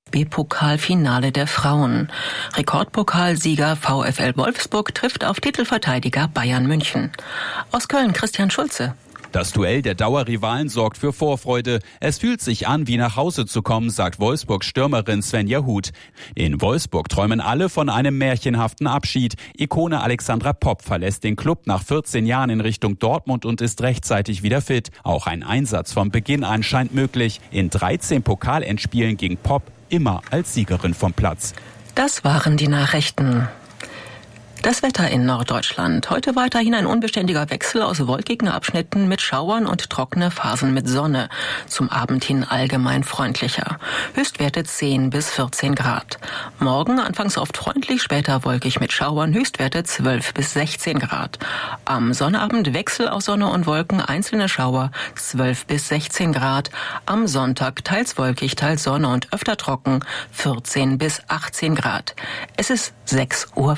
B-Pokalfinale der Frauen. Rekordpokalsieger VfL Wolfsburg trifft auf Titelverteidiger Bayern München. Aus Köln Christian Schulze. Das Duell der Dauerrivalen sorgt für Vorfreude. Es fühlt sich an, wie nach Hause zu kommen, sagt Wolfsburgs Stürmerin Svenja Huth. In Wolfsburg träumen alle von einem märchenhaften Abschied. Ikone Alexandra Popp verlässt den Club nach 14 Jahren in Richtung Dortmund und ist rechtzeitig wieder fit. Auch ein Einsatz von Beginn an scheint möglich. In 13 Pokalendspielen ging Popp immer als Siegerin vom Platz. Das waren die Nachrichten. Das Wetter in Norddeutschland. Heute weiterhin ein unbeständiger Wechsel aus wolkigen Abschnitten mit Schauern und trockene Phasen mit Sonne. Zum Abend hin allgemein freundlicher. Höchstwerte 10 bis 14 Grad. Morgen anfangs oft freundlich, später wolkig mit Schauern. Höchstwerte 12 bis 16 Grad. Am Sonnabend Wechsel aus Sonne und Wolken, einzelne Schauer 12 bis 16 Grad. Am Sonntag teils wolkig, teils Sonne und öfter trocken 14 bis 18 Grad. Es ist 6:04 Uhr.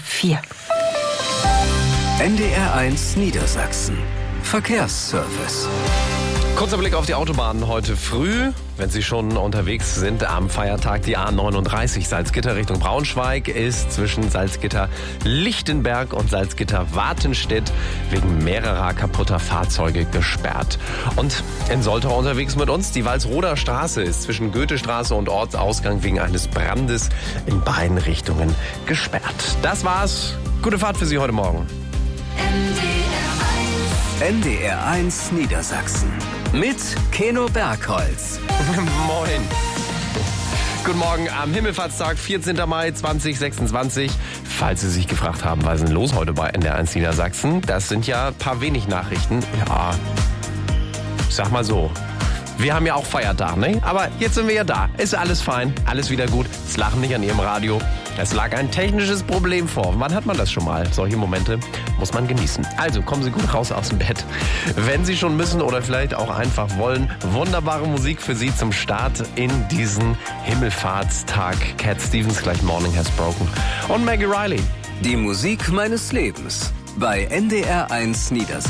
NDR1 Niedersachsen. Verkehrsservice. Kurzer Blick auf die Autobahnen heute früh. Wenn Sie schon unterwegs sind am Feiertag, die A39 Salzgitter Richtung Braunschweig ist zwischen Salzgitter-Lichtenberg und Salzgitter-Wartenstedt wegen mehrerer kaputter Fahrzeuge gesperrt. Und in Soltau unterwegs mit uns, die Walsroder Straße ist zwischen Goethestraße und Ortsausgang wegen eines Brandes in beiden Richtungen gesperrt. Das war's. Gute Fahrt für Sie heute Morgen. NDR1 Niedersachsen. Mit Keno Bergholz. Moin. Guten Morgen am Himmelfahrtstag, 14. Mai 2026. Falls Sie sich gefragt haben, was ist denn los heute bei NDR1 Niedersachsen? Das sind ja ein paar wenig Nachrichten. Ja, ich sag mal so. Wir haben ja auch Feiertag, ne? Aber jetzt sind wir ja da. Ist alles fein, alles wieder gut. Es lachen nicht an Ihrem Radio. Es lag ein technisches Problem vor. Wann hat man das schon mal? Solche Momente muss man genießen. Also kommen Sie gut raus aus dem Bett. Wenn Sie schon müssen oder vielleicht auch einfach wollen, wunderbare Musik für Sie zum Start in diesen Himmelfahrtstag. Cat Stevens, gleich Morning Has Broken. Und Maggie Riley. Die Musik meines Lebens bei NDR1 Niedersachsen.